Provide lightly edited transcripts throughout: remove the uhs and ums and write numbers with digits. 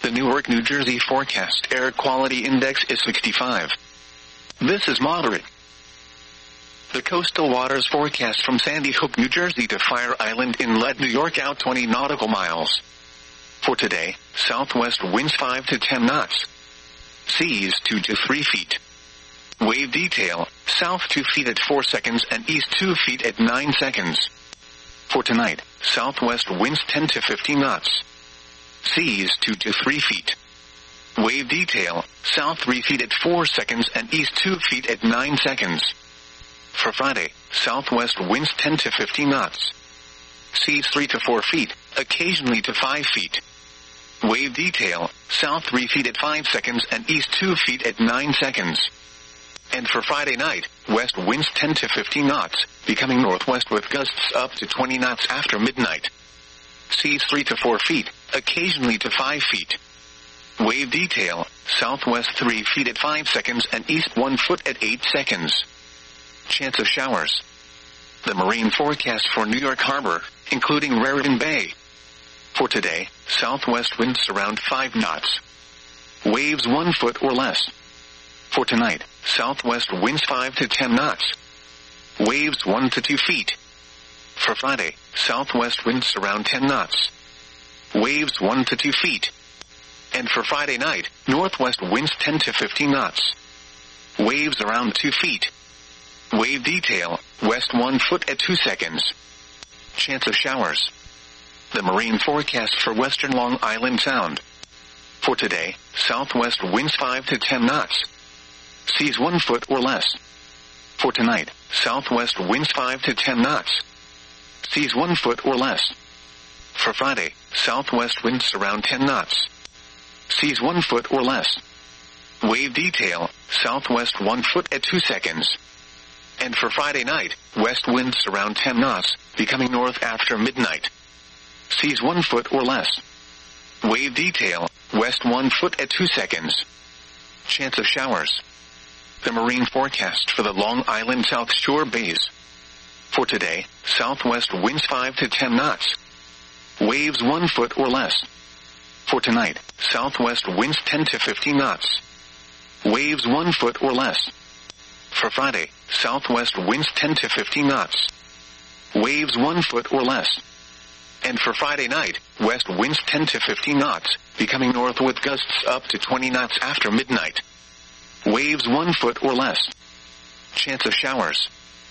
The Newark, New Jersey forecast air quality index is 65. This is moderate. The coastal waters forecast from Sandy Hook, New Jersey to Fire Island Inlet, New York out 20 nautical miles. For today, southwest winds 5 to 10 knots. Seas 2 to 3 feet. Wave detail, south 2 feet at 4 seconds and east 2 feet at 9 seconds. For tonight, southwest winds 10 to 15 knots. Seas 2 to 3 feet. Wave detail, south 3 feet at 4 seconds and east 2 feet at 9 seconds. For Friday, southwest winds 10 to 15 knots. Seas 3 to 4 feet, occasionally to 5 feet. Wave detail, south 3 feet at 5 seconds and east 2 feet at 9 seconds. And for Friday night, west winds 10 to 15 knots, becoming northwest with gusts up to 20 knots after midnight. Seas 3 to 4 feet, occasionally to 5 feet. Wave detail, southwest 3 feet at 5 seconds and east 1 foot at 8 seconds. Chance of showers. The marine forecast for New York Harbor, including Raritan Bay. For today, southwest winds around 5 knots. Waves 1 foot or less. For tonight, southwest winds 5 to 10 knots. Waves 1 to 2 feet. For Friday, southwest winds around 10 knots. Waves 1 to 2 feet. And for Friday night, northwest winds 10 to 15 knots. Waves around 2 feet. Wave detail, west 1 foot at 2 seconds. Chance of showers. The marine forecast for western Long Island Sound. For today, southwest winds 5 to 10 knots. Seas 1 foot or less. For tonight, southwest winds 5 to 10 knots. Seas 1 foot or less. For Friday, southwest winds around 10 knots. Seas 1 foot or less. Wave detail, southwest 1 foot at 2 seconds. And for Friday night, west winds around 10 knots, becoming north after midnight. Seas 1 foot or less. Wave detail, west 1 foot at 2 seconds. Chance of showers. The marine forecast for the Long Island South Shore bays. For today, southwest winds 5 to 10 knots. Waves 1 foot or less. For tonight, southwest winds 10 to 15 knots. Waves 1 foot or less. For Friday, southwest winds 10 to 15 knots. Waves 1 foot or less. And for Friday night, west winds 10 to 15 knots, becoming north with gusts up to 20 knots after midnight. Waves 1 foot or less. Chance of showers.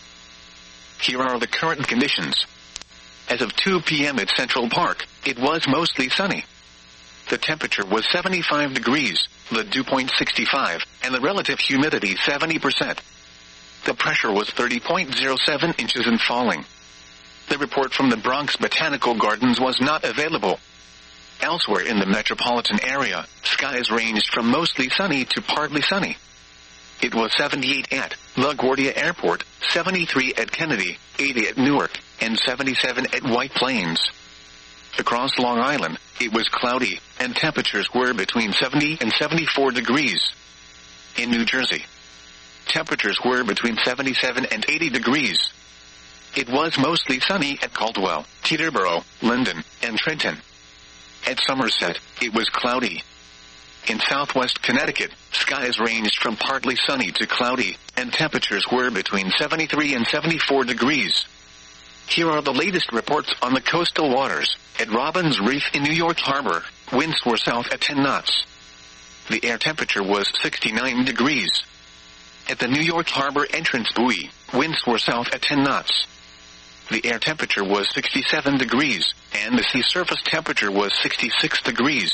Here are the current conditions. As of 2 p.m. at Central Park, it was mostly sunny. The temperature was 75 degrees, the dew point 65, and the relative humidity 70%. The pressure was 30.07 inches and falling. The report from the Bronx Botanical Gardens was not available. Elsewhere in the metropolitan area, skies ranged from mostly sunny to partly sunny. It was 78 at LaGuardia Airport, 73 at Kennedy, 80 at Newark, and 77 at White Plains. Across Long Island, it was cloudy, and temperatures were between 70 and 74 degrees. In New Jersey, temperatures were between 77 and 80 degrees. It was mostly sunny at Caldwell, Teterboro, Linden, and Trenton. At Somerset, it was cloudy. In southwest Connecticut, skies ranged from partly sunny to cloudy, and temperatures were between 73 and 74 degrees. Here are the latest reports on the coastal waters. At Robbins Reef in New York Harbor, winds were south at 10 knots. The air temperature was 69 degrees. At the New York Harbor entrance buoy, winds were south at 10 knots. The air temperature was 67 degrees, and the sea surface temperature was 66 degrees.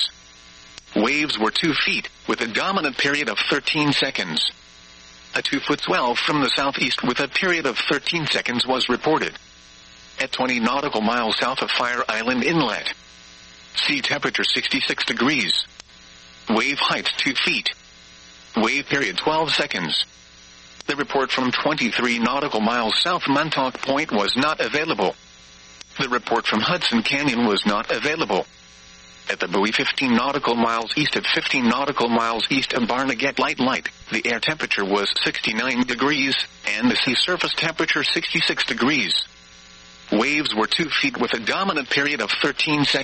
Waves were 2 feet, with a dominant period of 13 seconds. A 2-foot swell from the southeast with a period of 13 seconds was reported. At 20 nautical miles south of Fire Island Inlet. Sea temperature 66 degrees. Wave height 2 feet. Wave period 12 seconds. The report from 23 nautical miles south Montauk Point was not available. The report from Hudson Canyon was not available. At the buoy 15 nautical miles east of 15 nautical miles east of Barnegat Light, the air temperature was 69 degrees, and the sea surface temperature 66 degrees. Waves were 2 feet with a dominant period of 13 seconds.